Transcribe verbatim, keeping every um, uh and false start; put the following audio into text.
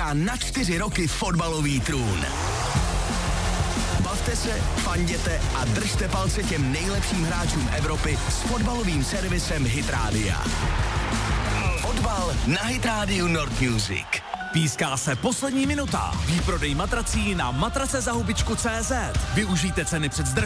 chystá na čtyři roky fotbalový trůn. Bavte se, fanděte a držte palce těm nejlepším hráčům Evropy s fotbalovým servisem Hit Rádia. Fotbal na Hit Rádiu Nord Music. Píská se poslední minuta. Výprodej matrací na matrace za hubičku tečka cé zet. Využijte ceny před zdržením.